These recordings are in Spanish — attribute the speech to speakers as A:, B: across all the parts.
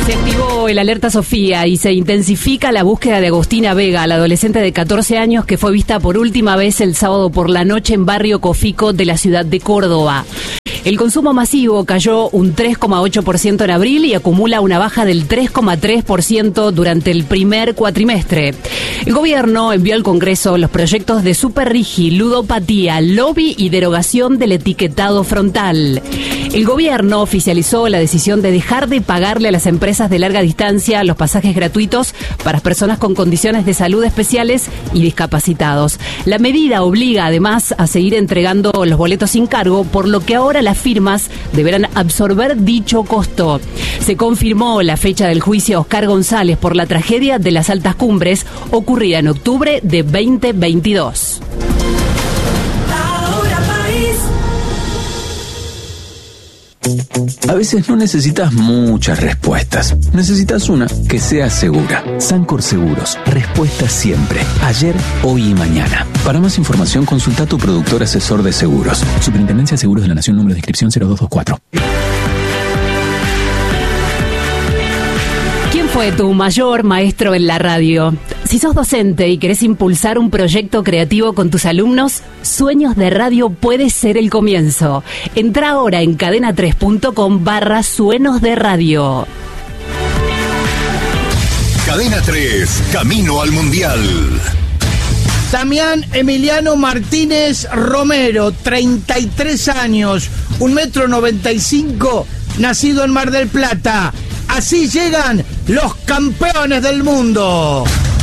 A: Se activó el alerta Sofía y se intensifica la búsqueda de Agustina Vega, la adolescente de 14 años que fue vista por última vez el sábado por la noche en Barrio Cofico de la ciudad de Córdoba. El consumo masivo cayó un 3,8% en abril y acumula una baja del 3,3% durante el primer cuatrimestre. El gobierno envió al Congreso los proyectos de superrigi, ludopatía, lobby y derogación del etiquetado frontal. El gobierno oficializó la decisión de dejar de pagarle a las empresas de larga distancia los pasajes gratuitos para personas con condiciones de salud especiales y discapacitados. La medida obliga además a seguir entregando los boletos sin cargo, por lo que ahora las firmas deberán absorber dicho costo. Se confirmó la fecha del juicio a Oscar González por la tragedia de las Altas Cumbres ocurrida en octubre de 2022.
B: A veces no necesitas muchas respuestas. Necesitas una que sea segura. Sancor Seguros. Respuesta siempre. Ayer, hoy y mañana. Para más información, consulta a tu productor asesor de seguros. Superintendencia de Seguros de la Nación, número de inscripción 0224.
A: ¿Quién fue tu mayor maestro en la radio? Si sos docente y querés impulsar un proyecto creativo con tus alumnos, Sueños de Radio puede ser el comienzo. Entra ahora en cadena3.com/Sueños de Radio.
C: Cadena 3, camino al Mundial.
D: Damián Emiliano Martínez Romero, 33 años, 1,95 m, nacido en Mar del Plata. Así llegan los campeones del mundo.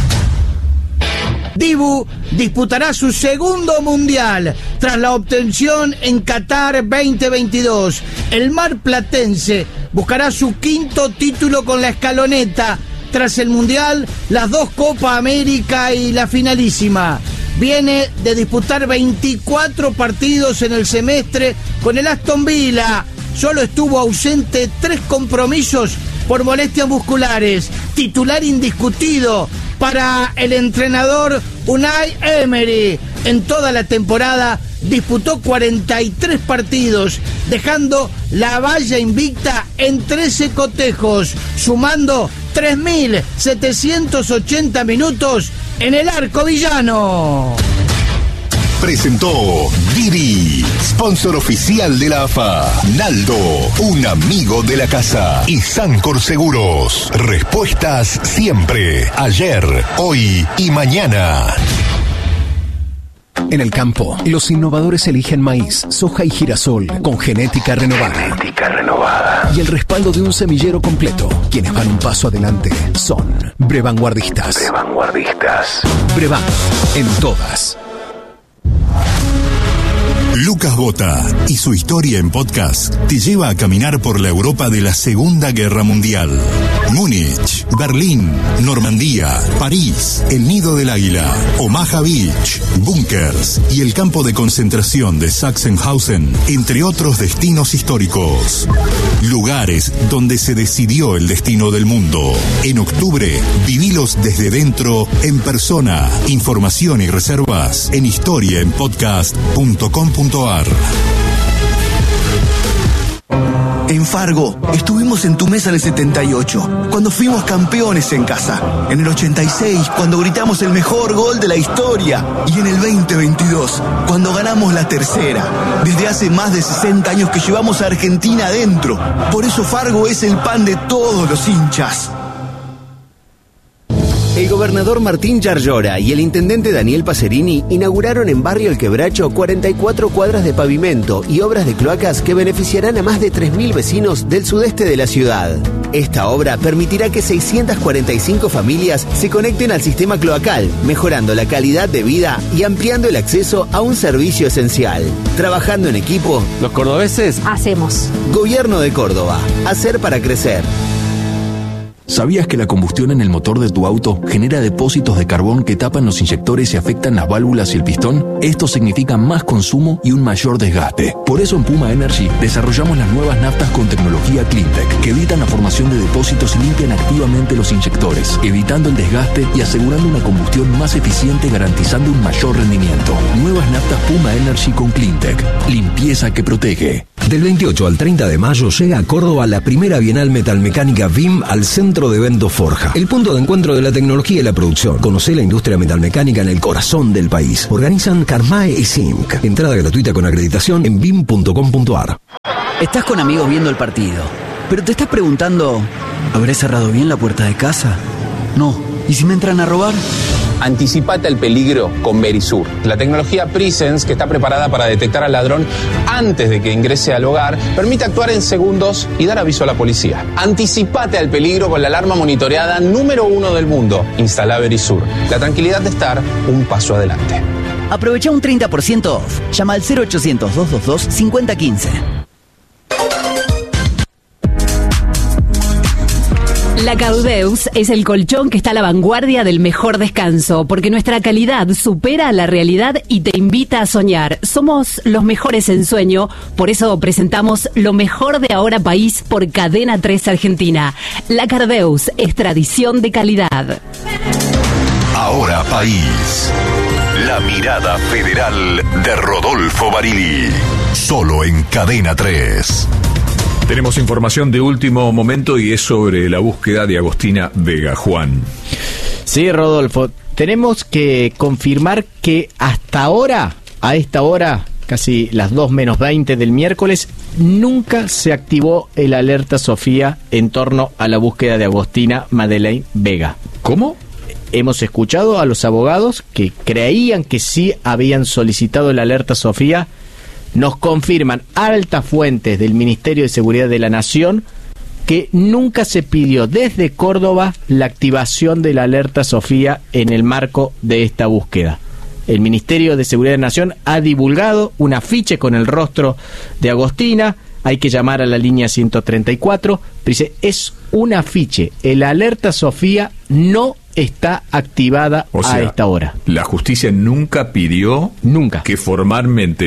D: Dibu disputará su segundo mundial tras la obtención en Qatar 2022. El marplatense buscará su quinto título con la escaloneta tras el mundial, las dos Copa América y la finalísima. Viene de disputar 24 partidos en el semestre con el Aston Villa. Solo estuvo ausente 3 compromisos por molestias musculares. Titular indiscutido para el entrenador Unai Emery. En toda la temporada disputó 43 partidos, dejando la valla invicta en 13 cotejos, sumando 3.780 minutos en el arco villano.
C: Presentó Didi, sponsor oficial de la AFA. Naldo, un amigo de la casa. Y Sancor Seguros, respuestas siempre, ayer, hoy y mañana.
E: En el campo, los innovadores eligen maíz, soja y girasol con genética renovada. Y el respaldo de un semillero completo. Quienes van un paso adelante son Brevanguardistas. Brevan, en todas.
C: Lucas Bota y su historia en podcast te lleva a caminar por la Europa de la Segunda Guerra Mundial. Múnich, Berlín, Normandía, París, el Nido del Águila, Omaha Beach, búnkers y el campo de concentración de Sachsenhausen, entre otros destinos históricos. Lugares donde se decidió el destino del mundo. En octubre, vivilos desde dentro, en persona. Información y reservas en historiaenpodcast.com.ar.
F: En Fargo, estuvimos en tu mesa en el 78, cuando fuimos campeones en casa. En el 86, cuando gritamos el mejor gol de la historia. Y en el 2022, cuando ganamos la tercera. Desde hace más de 60 años que llevamos a Argentina adentro. Por eso Fargo es el pan de todos los hinchas.
G: El gobernador Martín Yarlora y el intendente Daniel Pacerini inauguraron en Barrio El Quebracho 44 cuadras de pavimento y obras de cloacas que beneficiarán a más de 3.000 vecinos del sudeste de la ciudad. Esta obra permitirá que 645 familias se conecten al sistema cloacal, mejorando la calidad de vida y ampliando el acceso a un servicio esencial. Trabajando en equipo,
H: los cordobeses
A: hacemos.
G: Gobierno de Córdoba. Hacer para crecer.
B: ¿Sabías que la combustión en el motor de tu auto genera depósitos de carbón que tapan los inyectores y afectan las válvulas y el pistón? Esto significa más consumo y un mayor desgaste. Por eso en Puma Energy desarrollamos las nuevas naftas con tecnología CleanTech, que evitan la formación de depósitos y limpian activamente los inyectores, evitando el desgaste y asegurando una combustión más eficiente, garantizando un mayor rendimiento. Nuevas naftas Puma Energy con CleanTech. Limpieza que protege.
H: Del 28 al 30 de mayo llega a Córdoba la primera Bienal Metalmecánica BIM al Centro de Eventos Forja, el punto de encuentro de la tecnología y la producción. Conocé la industria metalmecánica en el corazón del país. Organizan Carmae y Simc. Entrada gratuita con acreditación en bim.com.ar.
I: Estás con amigos viendo el partido, pero te estás preguntando, ¿habré cerrado bien la puerta de casa? No. ¿Y si me entran a robar?
J: Anticipate al peligro con Verisur, la tecnología Presence que está preparada para detectar al ladrón antes de que ingrese al hogar, permite actuar en segundos y dar aviso a la policía. Anticipate al peligro con la alarma monitoreada número 1 del mundo. Instala Verisur, la tranquilidad de estar un paso adelante.
I: Aprovecha un 30% off. Llama al 0800-222-5015.
A: La Cardeus es el colchón que está a la vanguardia del mejor descanso, porque nuestra calidad supera la realidad y te invita a soñar. Somos los mejores en sueño, por eso presentamos lo mejor de Ahora País por Cadena 3 Argentina. La Cardeus es tradición de calidad.
C: Ahora País. La mirada federal de Rodolfo Barili. Solo en Cadena 3.
K: Tenemos información de último momento y es sobre la búsqueda de Agostina Vega. Juan.
L: Sí, Rodolfo, tenemos que confirmar que hasta ahora, a esta hora, casi las 2:20 del miércoles, nunca se activó el alerta Sofía en torno a la búsqueda de Agostina Madeleine Vega.
K: ¿Cómo?
L: Hemos escuchado a los abogados que creían que sí habían solicitado el alerta Sofía. Nos confirman altas fuentes del Ministerio de Seguridad de la Nación que nunca se pidió desde Córdoba la activación de la alerta Sofía en el marco de esta búsqueda. El Ministerio de Seguridad de la Nación ha divulgado un afiche con el rostro de Agostina. Hay que llamar a la línea 134. Pero dice, es un afiche. El alerta Sofía no está activada a esta hora.
K: La justicia nunca pidió que formalmente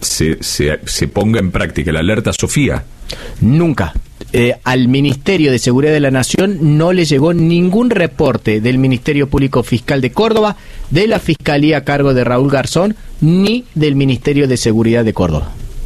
K: se ponga en práctica la alerta Sofía.
L: Nunca. Al Ministerio de Seguridad de la Nación no le llegó ningún reporte del Ministerio Público Fiscal de Córdoba, de la Fiscalía a cargo de Raúl Garzón, ni del Ministerio de Seguridad de Córdoba.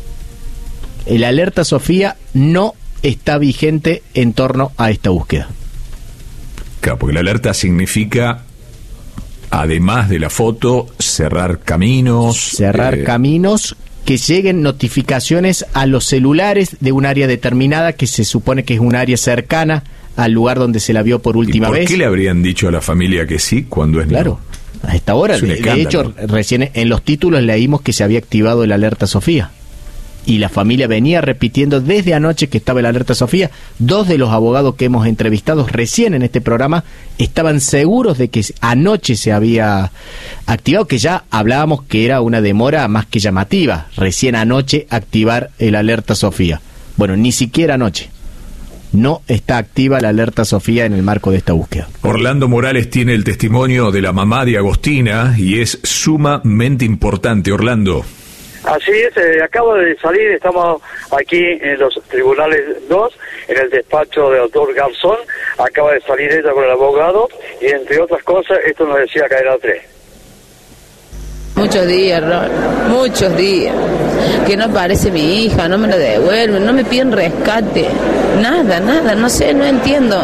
L: El alerta Sofía no está vigente en torno a esta búsqueda.
K: Claro, porque la alerta significa, además de la foto, cerrar caminos.
L: Caminos, que lleguen notificaciones a los celulares de un área determinada que se supone que es un área cercana al lugar donde se la vio por última vez.
K: ¿Por qué le habrían dicho a la familia que sí cuando es
L: claro, no? A esta hora, de hecho, recién en los títulos leímos que se había activado el alerta Sofía. Y la familia venía repitiendo desde anoche que estaba el alerta Sofía. Dos de los abogados que hemos entrevistado recién en este programa estaban seguros de que anoche se había activado, que ya hablábamos que era una demora más que llamativa. Recién anoche activar el alerta Sofía. Bueno, ni siquiera anoche. No está activa la alerta Sofía en el marco de esta búsqueda.
K: Orlando Morales tiene el testimonio de la mamá de Agostina y es sumamente importante. Orlando.
M: Así es, acaba de salir, estamos aquí en los tribunales 2, en el despacho del doctor Garzón, acaba de salir ella con el abogado y entre otras cosas, esto nos decía Cadena 3.
N: Muchos días, muchos días, que no aparece mi hija, no me la devuelven, no me piden rescate, nada, no sé, no entiendo,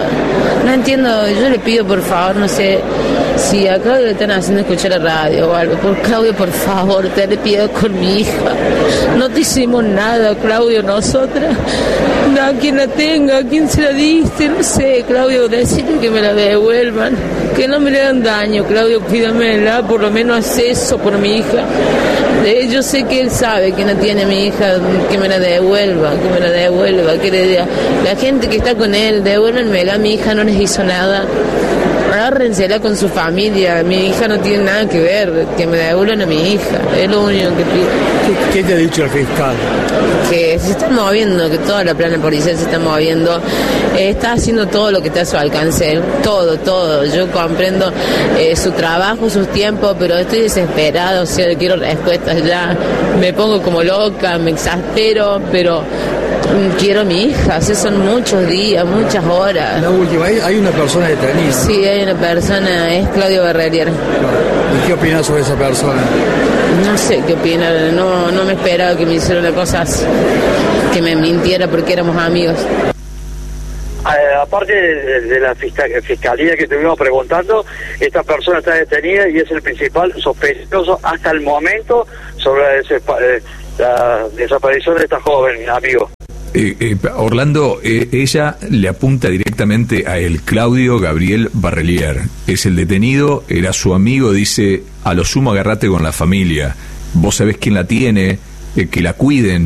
N: yo le pido por favor, no sé, si a Claudio le están haciendo escuchar la radio o algo, por Claudio, por favor, te le pido con mi hija, no te hicimos nada, Claudio, nosotras, a quien la tenga, a quien se la diste, no sé, Claudio, decirle que me la devuelvan, que no me le hagan daño, Claudio, cuídamela, por lo menos haz eso por mi hija. Yo sé que él sabe que no tiene a mi hija, que me la devuelva, que le diga, la gente que está con él, devuélvenmela, mi hija no les hizo nada. Agárrensela con su familia, mi hija no tiene nada que ver, que me devuelvan a mi hija, es lo único que pido.
O: ¿Qué te ha dicho el fiscal?
N: Que se está moviendo, que toda la plana policial se está moviendo, está haciendo todo lo que está a su alcance, todo. Yo comprendo su trabajo, sus tiempos, pero estoy desesperado, o sea, quiero respuestas ya, me pongo como loca, me exaspero, pero quiero a mi hija, o sea, son muchos días, muchas horas.
O: La última, ¿hay una persona detenida?
N: Sí, hay una persona, es Claudio Barrelier.
O: ¿Y qué opinas sobre esa persona?
N: No sé qué opinar, no me esperaba que me hiciera una cosa así, que me mintiera porque éramos amigos.
M: Aparte de la fiscalía que estuvimos preguntando, esta persona está detenida y es el principal sospechoso hasta el momento sobre la desaparición de esta joven, amigo.
K: Orlando, ella le apunta directamente a él, Claudio Gabriel Barrelier. Es el detenido, era su amigo, dice, a lo sumo agarrate con la familia. Vos sabés quién la tiene, que la cuiden.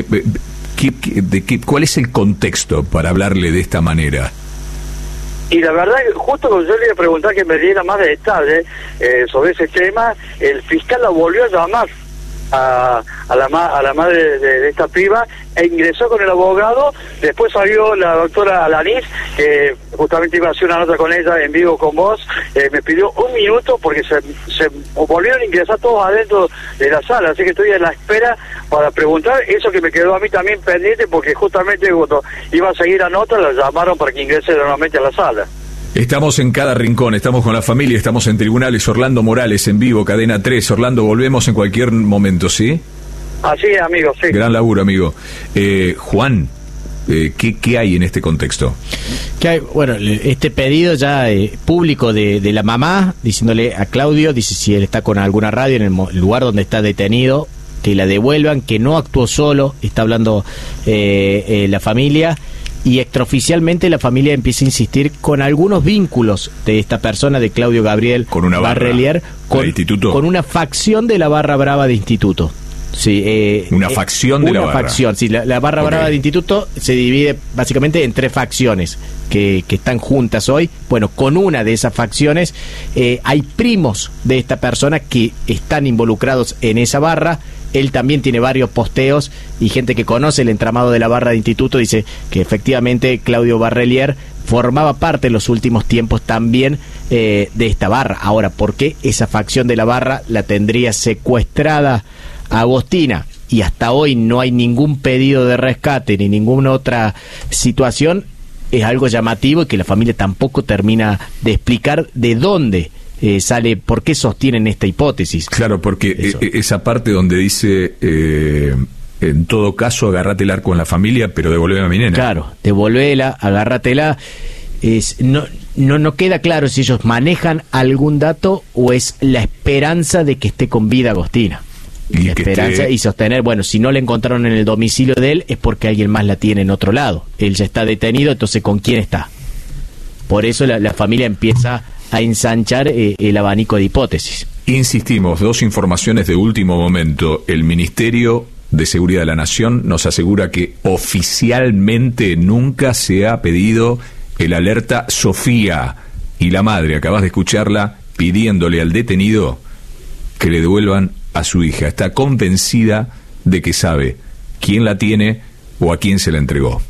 K: ¿Cuál es el contexto para hablarle de esta manera?
M: Y la verdad que justo cuando yo le iba a preguntar que me diera más detalles sobre ese tema, el fiscal la volvió a llamar a la madre de esta piba e ingresó con el abogado. Después salió la doctora Alanis, que justamente iba a hacer una nota con ella en vivo con vos, me pidió un minuto porque se volvieron a ingresar todos adentro de la sala, así que estoy a la espera para preguntar eso que me quedó a mí también pendiente, porque justamente cuando iba a seguir la nota la llamaron para que ingrese nuevamente a la sala.
K: Estamos en cada rincón, estamos con la familia, estamos en tribunales. Orlando Morales en vivo, Cadena 3. Orlando, volvemos en cualquier momento, ¿sí?
M: Así es, amigo, sí.
K: Gran laburo, amigo. Juan, ¿qué hay en este contexto?
L: ¿Qué hay? Bueno, este pedido ya público de la mamá, diciéndole a Claudio, dice si él está con alguna radio en el lugar donde está detenido, que la devuelvan, que no actuó solo, está hablando la familia. Y extraoficialmente la familia empieza a insistir con algunos vínculos de esta persona, de Claudio Gabriel Barrelier, con una facción de la Barra Brava de Instituto. Sí,
K: una facción de la barra.
L: Facción, sí, la Barra Brava de Instituto se divide básicamente en 3 facciones que están juntas hoy. Bueno, con una de esas facciones hay primos de esta persona que están involucrados en esa barra. Él también tiene varios posteos y gente que conoce el entramado de la barra de Instituto dice que efectivamente Claudio Barrelier formaba parte en los últimos tiempos también de esta barra. Ahora, ¿por qué esa facción de la barra la tendría secuestrada a Agostina? Y hasta hoy no hay ningún pedido de rescate ni ninguna otra situación. Es algo llamativo y que la familia tampoco termina de explicar de dónde sale, por qué sostienen esta hipótesis.
K: Claro, porque esa parte donde dice en todo caso agarrate el arco en la familia, pero devolveme a mi nena.
L: Claro, devolvela, agárratela. No queda claro si ellos manejan algún dato o es la esperanza de que esté con vida Agostina. Y la esperanza y sostener, bueno, si no la encontraron en el domicilio de él es porque alguien más la tiene en otro lado. Él ya está detenido, entonces ¿con quién está? Por eso la familia empieza a ensanchar el abanico de hipótesis.
K: Insistimos, 2 informaciones de último momento. El Ministerio de Seguridad de la Nación nos asegura que oficialmente nunca se ha pedido el alerta Sofía, y la madre, acabas de escucharla, pidiéndole al detenido que le devuelvan a su hija. Está convencida de que sabe quién la tiene o a quién se la entregó.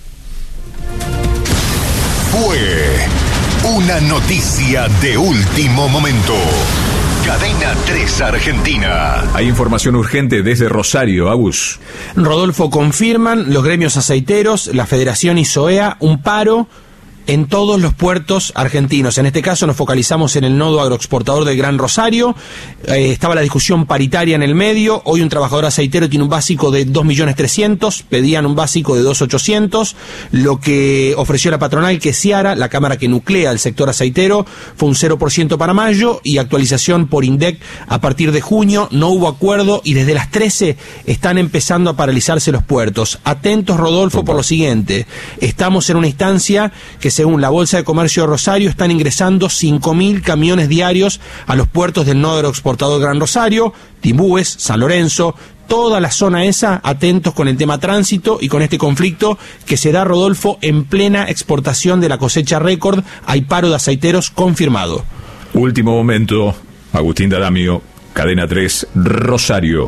C: Fue una noticia de último momento. Cadena 3 Argentina.
K: Hay información urgente desde Rosario, Agus.
P: Rodolfo, confirman los gremios aceiteros, la Federación y SOEA, un paro en todos los puertos argentinos. En este caso nos focalizamos en el nodo agroexportador del Gran Rosario. Estaba la discusión paritaria en el medio. Hoy un trabajador aceitero tiene un básico de 2.300.000, pedían un básico de 2.800.000. Lo que ofreció la patronal, que Ciara, la cámara que nuclea el sector aceitero, fue un 0% para mayo y actualización por INDEC a partir de junio. No hubo acuerdo y desde las 13 están empezando a paralizarse los puertos. Atentos, Rodolfo, por lo siguiente. Estamos en una instancia que según la Bolsa de Comercio de Rosario están ingresando 5.000 camiones diarios a los puertos del nodo agroexportador Gran Rosario, Timbúes, San Lorenzo, toda la zona esa, atentos con el tema tránsito y con este conflicto que se da, Rodolfo, en plena exportación de la cosecha récord. Hay paro de aceiteros confirmado.
K: Último momento, Agustín D'Adamio, Cadena 3, Rosario.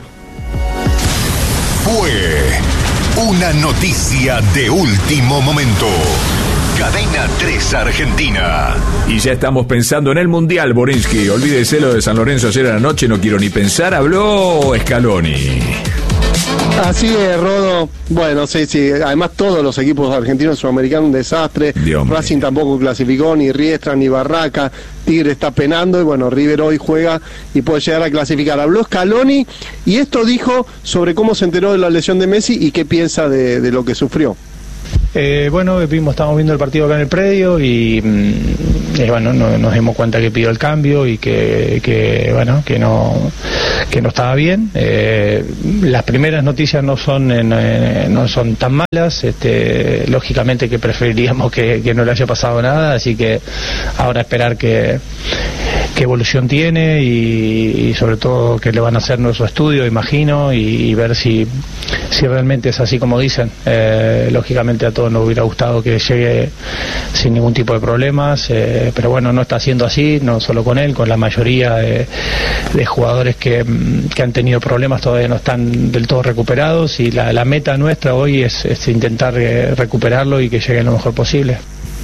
C: Fue una noticia de último momento. Cadena 3 Argentina.
K: Y ya estamos pensando en el Mundial, Borinsky. Olvídese lo de San Lorenzo ayer a la noche, no quiero ni pensar. Habló Scaloni.
Q: Así es, Rodo. Bueno, sí. Además, todos los equipos argentinos y sudamericanos un desastre. Racing tampoco clasificó, ni Riestra, ni Barraca. Tigre está penando y bueno, River hoy juega y puede llegar a clasificar. Habló Scaloni y esto dijo sobre cómo se enteró de la lesión de Messi y qué piensa de lo que sufrió.
R: Bueno, estamos viendo el partido acá en el predio y bueno, nos dimos cuenta que pidió el cambio y que no estaba bien. Las primeras noticias no son tan malas, lógicamente que preferiríamos que no le haya pasado nada, así que ahora esperar qué evolución tiene y sobre todo que le van a hacer nuestro estudio, imagino, y ver si realmente es así como dicen. Lógicamente a todos nos hubiera gustado que llegue sin ningún tipo de problemas, pero bueno, no está siendo así, no solo con él, con la mayoría de jugadores que han tenido problemas todavía no están del todo recuperados y la meta nuestra hoy es intentar recuperarlo y que llegue lo mejor posible.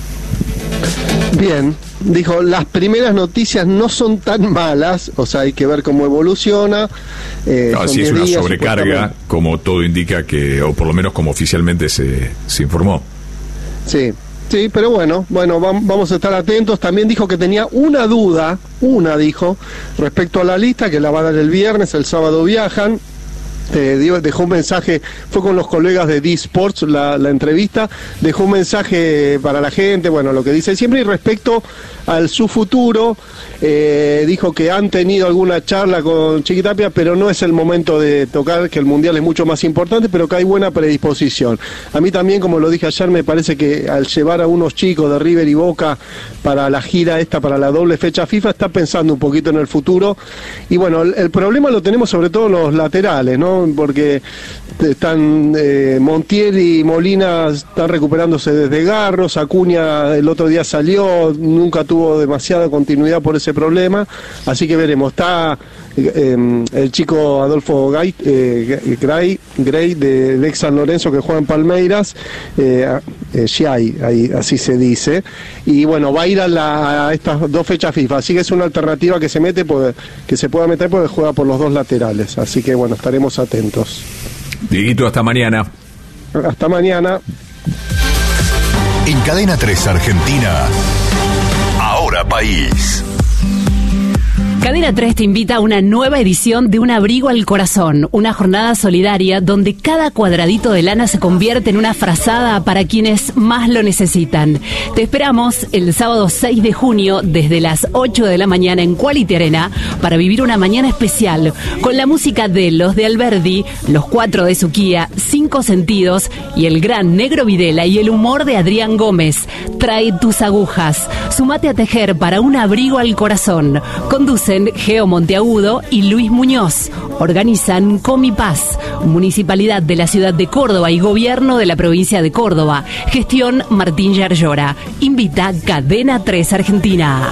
Q: Bien, dijo, las primeras noticias no son tan malas, o sea, hay que ver cómo evoluciona.
K: Así es una sobrecarga, como todo indica que, o por lo menos como oficialmente se informó.
Q: Sí, pero bueno, vamos a estar atentos. También dijo que tenía una duda, dijo, respecto a la lista, que la va a dar el viernes, el sábado viajan. Dejó un mensaje, fue con los colegas de D-Sports la entrevista, dejó un mensaje para la gente, bueno, lo que dice siempre, y respecto a su futuro, dijo que han tenido alguna charla con Chiquitapia, pero no es el momento de tocar, que el Mundial es mucho más importante, pero que hay buena predisposición. A mí también, como lo dije ayer, me parece que al llevar a unos chicos de River y Boca para la gira esta, para la doble fecha FIFA, está pensando un poquito en el futuro, y bueno, el problema lo tenemos sobre todo en los laterales, ¿no? Porque están Montiel y Molina están recuperándose desde Garros, Acuña el otro día salió, nunca tuvo demasiada continuidad por ese problema, así que veremos. Está el chico Adolfo Gray del ex San Lorenzo que juega en Palmeiras, ahí, así se dice, y bueno, va a ir a estas dos fechas FIFA, así que es una alternativa que se pueda meter porque juega por los dos laterales, así que bueno, estaremos atentos.
K: Dieguito, hasta mañana.
Q: Hasta mañana.
C: En Cadena 3 Argentina, Ahora País.
A: Cadena 3 te invita a una nueva edición de Un Abrigo al Corazón, una jornada solidaria donde cada cuadradito de lana se convierte en una frazada para quienes más lo necesitan. Te esperamos el sábado 6 de junio desde las 8 de la mañana en Quality Arena para vivir una mañana especial con la música de Los de Alberdi, Los Cuatro de Suquía, Cinco Sentidos y el gran Negro Videla y el humor de Adrián Gómez. Trae tus agujas, sumate a tejer para Un Abrigo al Corazón. Conducen Geo Monteagudo y Luis Muñoz. Organizan Comipaz, Municipalidad de la Ciudad de Córdoba y Gobierno de la Provincia de Córdoba. Gestión Martín Yarlora. Invita Cadena 3 Argentina.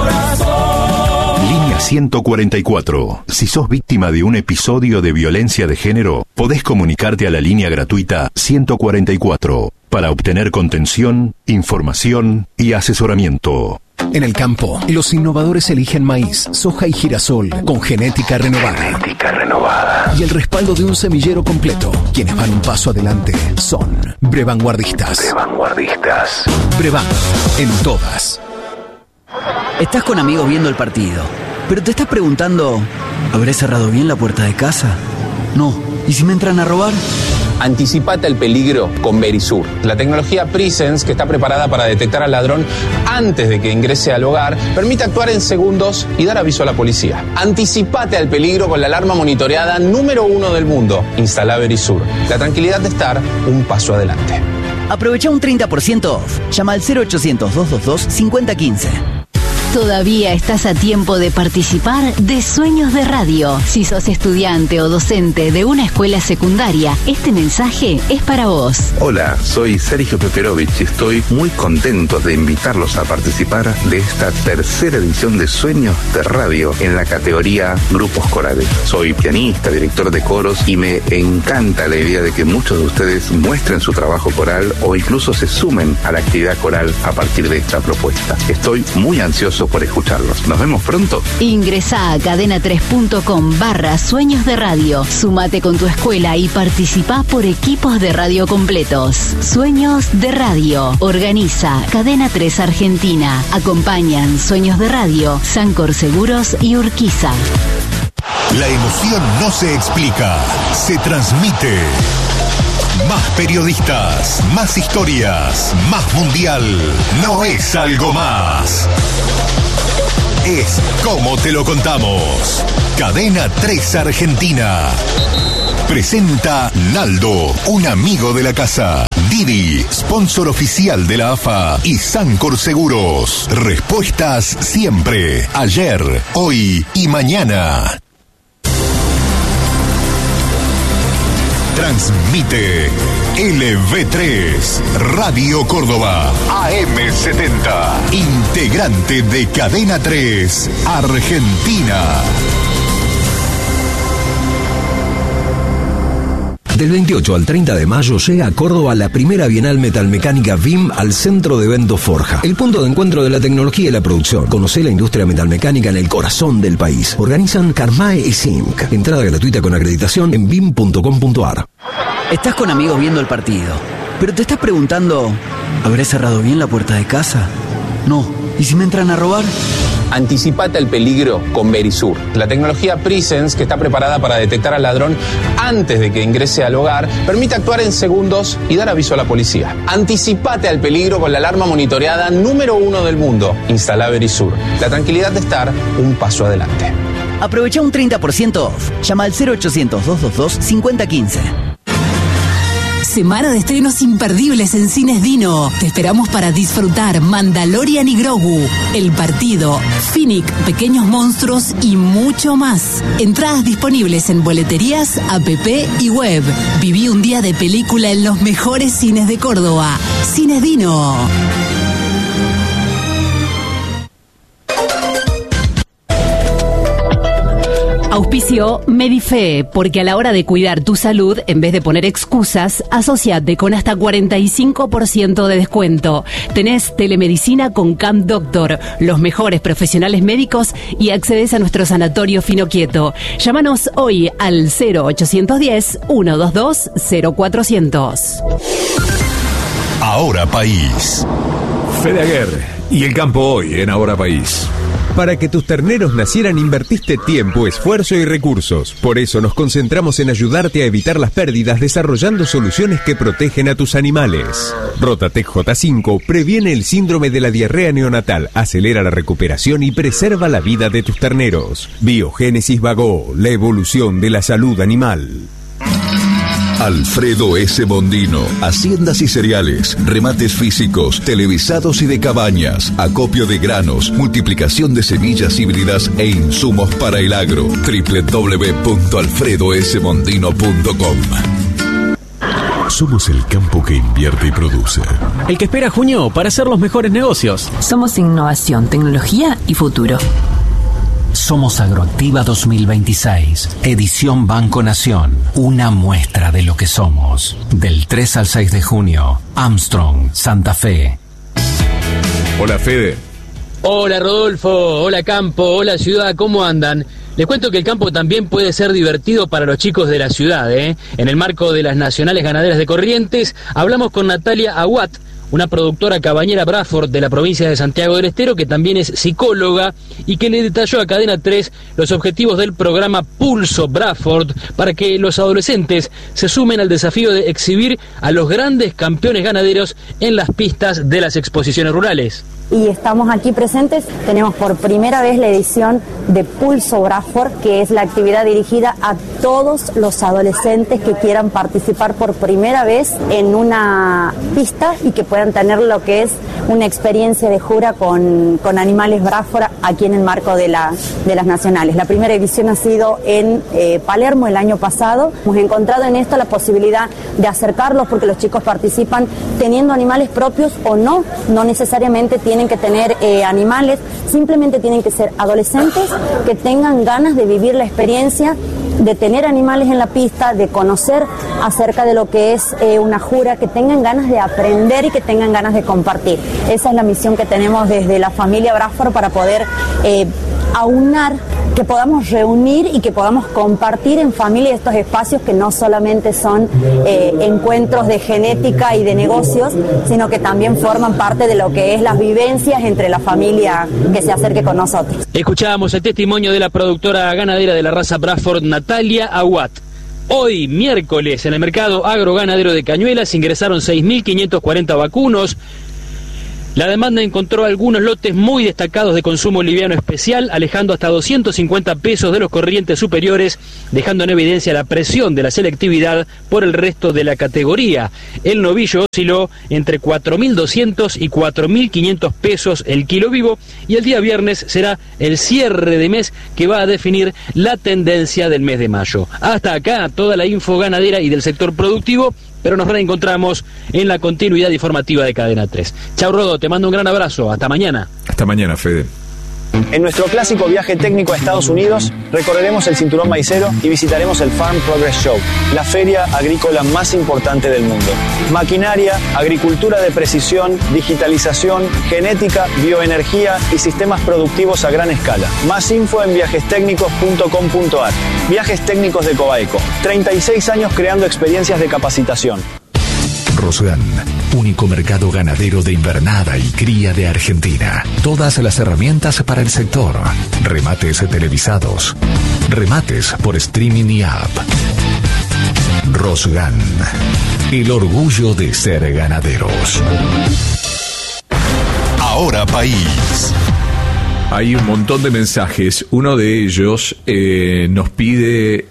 C: Línea 144. Si sos víctima de un episodio de violencia de género, podés comunicarte a la línea gratuita 144 para obtener contención, información y asesoramiento.
E: En el campo, los innovadores eligen maíz, soja y girasol con genética renovada. Y el respaldo de un semillero completo. Quienes van un paso adelante son Brevanguardistas. Brevan, en todas.
I: Estás con amigos viendo el partido, pero te estás preguntando, ¿habré cerrado bien la puerta de casa? No. ¿Y si me entran a robar?
J: Anticipate al peligro con Verisur. La tecnología Presence, que está preparada para detectar al ladrón antes de que ingrese al hogar, permite actuar en segundos y dar aviso a la policía. Anticipate al peligro con la alarma monitoreada número 1 del mundo. Instala Verisur. La tranquilidad de estar un paso adelante.
I: Aprovecha un 30% off. Llama al 0800-222-5015.
S: Todavía estás a tiempo de participar de Sueños de Radio. Si sos estudiante o docente de una escuela secundaria, este mensaje es para vos.
T: Hola, soy Sergio Peperovich y estoy muy contento de invitarlos a participar de esta tercera edición de Sueños de Radio en la categoría Grupos Corales. Soy pianista, director de coros y me encanta la idea de que muchos de ustedes muestren su trabajo coral o incluso se sumen a la actividad coral a partir de esta propuesta. Estoy muy ansioso por escucharlos. Nos vemos pronto.
S: Ingresá a cadena3.com/Sueños de Radio. Sumate con tu escuela y participá por equipos de radio completos. Sueños de Radio. Organiza Cadena 3 Argentina. Acompañan Sueños de Radio, Sancor Seguros y Urquiza.
C: La emoción no se explica, se transmite. Más periodistas, más historias, más mundial. No es algo más. Es como te lo contamos. Cadena 3 Argentina. Presenta Naldo, un amigo de la casa. Didi, sponsor oficial de la AFA. Y Sancor Seguros. Respuestas siempre. Ayer, hoy y mañana. Transmite LV3, Radio Córdoba, AM70, integrante de Cadena 3, Argentina.
H: Del 28 al 30 de mayo llega a Córdoba la primera Bienal Metalmecánica BIM al Centro de Eventos Forja, el punto de encuentro de la tecnología y la producción. Conocé la industria metalmecánica en el corazón del país. Organizan Carmae y Zinc. Entrada gratuita con acreditación en bim.com.ar.
I: Estás con amigos viendo el partido, pero te estás preguntando, ¿habré cerrado bien la puerta de casa? No. ¿Y si me entran a robar?
J: Anticipate al peligro con Verisur, la tecnología Presence que está preparada para detectar al ladrón antes de que ingrese al hogar, permite actuar en segundos y dar aviso a la policía. Anticipate al peligro con la alarma monitoreada número 1 del mundo. Instala Verisur, la tranquilidad de estar un paso adelante.
I: Aprovecha un 30% off. Llama al 0800-222-5015.
A: Semana de estrenos imperdibles en Cines Dino. Te esperamos para disfrutar Mandalorian y Grogu, El Partido, Finnick, Pequeños Monstruos y mucho más. Entradas disponibles en boleterías, app y web. Viví un día de película en los mejores cines de Córdoba. Cines Dino. Auspicio Medife, porque a la hora de cuidar tu salud, en vez de poner excusas, asociate con hasta 45% de descuento. Tenés telemedicina con Camp Doctor, los mejores profesionales médicos y accedes a nuestro sanatorio Fino Quieto. Llámanos hoy al 0810-122-0400.
C: Ahora País.
K: Fede Aguirre y el campo hoy en Ahora País.
U: Para que tus terneros nacieran invertiste tiempo, esfuerzo y recursos. Por eso nos concentramos en ayudarte a evitar las pérdidas desarrollando soluciones que protegen a tus animales. Rotatec J5 previene el síndrome de la diarrea neonatal, acelera la recuperación y preserva la vida de tus terneros. Biogénesis Vagó, la evolución de la salud animal.
C: Alfredo S. Bondino, haciendas y cereales, remates físicos, televisados y de cabañas, acopio de granos, multiplicación de semillas híbridas e insumos para el agro. www.alfredosbondino.com.
V: Somos el campo que invierte y produce.
W: El que espera junio para hacer los mejores negocios.
X: Somos innovación, tecnología y futuro.
Y: Somos Agroactiva 2026, edición Banco Nación, una muestra de lo que somos. Del 3 al 6 de junio, Armstrong, Santa Fe.
K: Hola Fede.
Z: Hola Rodolfo, hola campo, hola ciudad, ¿cómo andan? Les cuento que el campo también puede ser divertido para los chicos de la ciudad, ¿eh? En el marco de las Nacionales Ganaderas de Corrientes, hablamos con Natalia Aguat, una productora cabañera Bradford de la provincia de Santiago del Estero, que también es psicóloga y que le detalló a Cadena 3 los objetivos del programa Pulso Bradford para que los adolescentes se sumen al desafío de exhibir a los grandes campeones ganaderos en las pistas de las exposiciones rurales.
B: y estamos aquí presentes. Tenemos por primera vez la edición de Pulso Bradford, que es la actividad dirigida a todos los adolescentes que quieran participar por primera vez en una pista y que puedan tener lo que es una experiencia de jura con animales Bradford aquí en el marco de las nacionales. La primera edición ha sido en Palermo el año pasado. Hemos encontrado en esto la posibilidad de acercarlos porque los chicos participan teniendo animales propios o no necesariamente tienen que tener animales, simplemente tienen que ser adolescentes que tengan ganas de vivir la experiencia de tener animales en la pista, de conocer acerca de lo que es una jura, que tengan ganas de aprender y que tengan ganas de compartir. Esa es la misión que tenemos desde la familia Bradford para poder aunar, que podamos reunir y que podamos compartir en familia estos espacios que no solamente son encuentros de genética y de negocios, sino que también forman parte de lo que es las vivencias entre la familia que se acerque con nosotros.
Z: Escuchábamos el testimonio de la productora ganadera de la raza Bradford, Natalia Aguat. Hoy, miércoles, en el mercado agroganadero de Cañuelas ingresaron 6.540 vacunos. La demanda encontró algunos lotes muy destacados de consumo liviano especial, alejando hasta 250 pesos de los corrientes superiores, dejando en evidencia la presión de la selectividad por el resto de la categoría. El novillo osciló entre 4.200 y 4.500 pesos el kilo vivo, y el día viernes será el cierre de mes que va a definir la tendencia del mes de mayo. Hasta acá toda la info ganadera y del sector productivo, pero nos reencontramos en la continuidad informativa de Cadena 3. Chau, Rodo, te mando un gran abrazo. Hasta mañana.
K: Hasta mañana, Fede.
D: En nuestro clásico viaje técnico a Estados Unidos, recorreremos el cinturón maicero y visitaremos el Farm Progress Show, la feria agrícola más importante del mundo. Maquinaria, agricultura de precisión, digitalización, genética, bioenergía y sistemas productivos a gran escala. Más info en viajestecnicos.com.ar. Viajes Técnicos de Cobaeco. 36 años creando experiencias de capacitación.
V: Rosgan, único mercado ganadero de invernada y cría de Argentina. Todas las herramientas para el sector. Remates televisados. Remates por streaming y app. Rosgan, el orgullo de ser ganaderos.
C: Ahora País.
K: Hay un montón de mensajes. Uno de ellos nos pide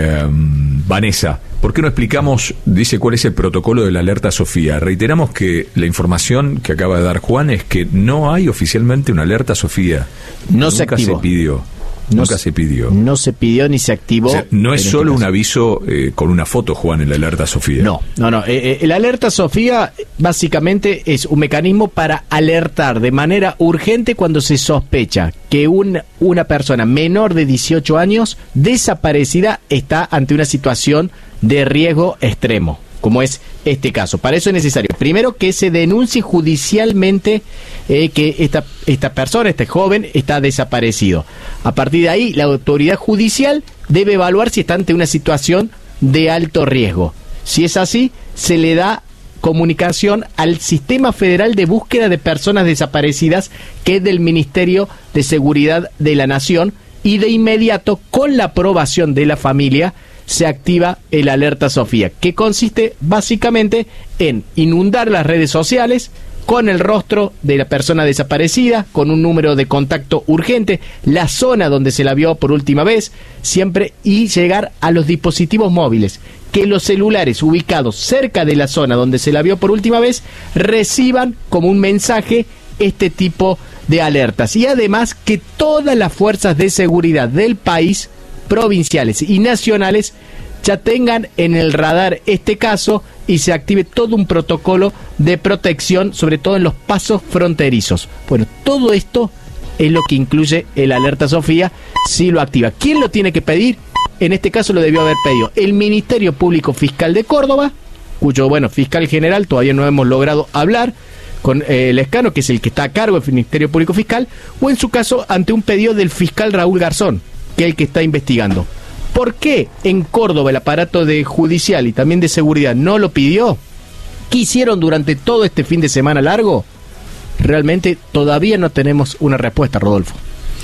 K: Vanessa, ¿por qué no explicamos, dice, cuál es el protocolo de la alerta Sofía? Reiteramos que la información que acaba de dar Juan es que no hay oficialmente una alerta Sofía.
L: No se activó.
K: Se pidió. Nunca se pidió.
L: No se pidió ni se activó.
K: O sea, no es solo un aviso con una foto, Juan, en la alerta Sofía.
L: No. La alerta Sofía básicamente es un mecanismo para alertar de manera urgente cuando se sospecha que una persona menor de 18 años desaparecida está ante una situación de riesgo extremo, como es este caso. Para eso es necesario, primero, que se denuncie judicialmente que esta persona, este joven, está desaparecido. A partir de ahí, la autoridad judicial debe evaluar si está ante una situación de alto riesgo. Si es así, se le da comunicación al Sistema Federal de Búsqueda de Personas Desaparecidas, que es del Ministerio de Seguridad de la Nación, y de inmediato, con la aprobación de la familia, se activa el alerta Sofía, que consiste básicamente en inundar las redes sociales con el rostro de la persona desaparecida, con un número de contacto urgente, la zona donde se la vio por última vez, siempre, y llegar a los dispositivos móviles, que los celulares ubicados cerca de la zona donde se la vio por última vez reciban como un mensaje este tipo de alertas, y además que todas las fuerzas de seguridad del país, provinciales y nacionales, ya tengan en el radar este caso y se active todo un protocolo de protección, sobre todo en los pasos fronterizos. Bueno, todo esto es lo que incluye el alerta Sofía, si lo activa. ¿Quién lo tiene que pedir? En este caso lo debió haber pedido el Ministerio Público Fiscal de Córdoba, cuyo, fiscal general todavía no hemos logrado hablar con Lescano, que es el que está a cargo del Ministerio Público Fiscal, o en su caso ante un pedido del fiscal Raúl Garzón, que es el que está investigando. ¿Por qué en Córdoba el aparato judicial y también de seguridad no lo pidió? ¿Qué hicieron durante todo este fin de semana largo? Realmente todavía no tenemos una respuesta, Rodolfo.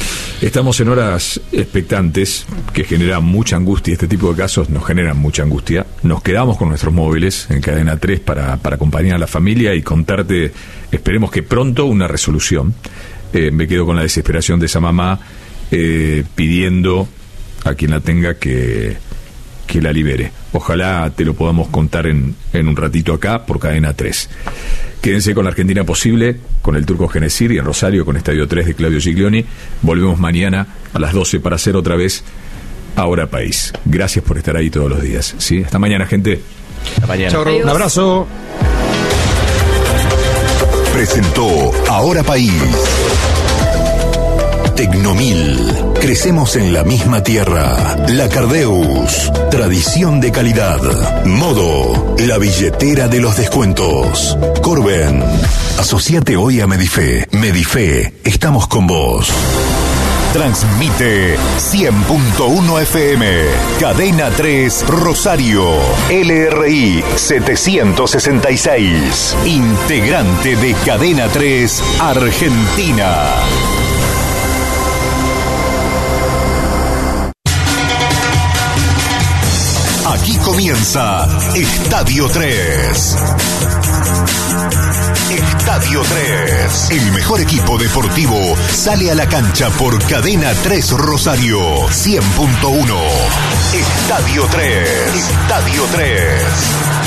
K: Estamos en horas expectantes que generan mucha angustia. Este tipo de casos nos generan mucha angustia. Nos quedamos con nuestros móviles en Cadena 3 para acompañar a la familia y contarte, esperemos que pronto, una resolución. Me quedo con la desesperación de esa mamá pidiendo a quien la tenga que la libere. Ojalá te lo podamos contar en un ratito acá por Cadena 3. Quédense con la Argentina Posible, con el Turco Genesir y en Rosario con Estadio 3 de Claudio Giglioni. Volvemos mañana a las 12 para hacer otra vez Ahora País. Gracias por estar ahí todos los días. ¿Sí? Hasta mañana, gente.
L: Hasta mañana.
U: Chau, un abrazo.
C: Presentó Ahora País. Tecnomil. Crecemos en la misma tierra. La Cardeus. Tradición de calidad. Modo. La billetera de los descuentos. Corben. Asociate hoy a Medife. Medife. Estamos con vos. Transmite 100.1 FM. Cadena 3 Rosario. LRI 766. Integrante de Cadena 3 Argentina. Aquí comienza Estadio 3. Estadio 3. El mejor equipo deportivo sale a la cancha por Cadena 3 Rosario 100.1. Estadio 3. Estadio 3.